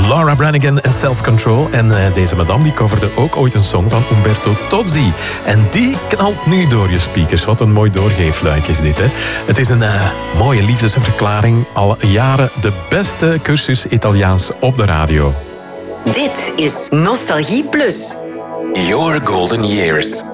Laura Branigan en Self Control. En deze madame die coverde ook ooit een song van Umberto Tozzi. En die knalt nu door je speakers. Wat een mooi doorgeefluik is dit, hè. Het is een mooie liefdesverklaring. Al jaren de beste cursus Italiaans op de radio. Dit is Nostalgie Plus. Your Golden Years.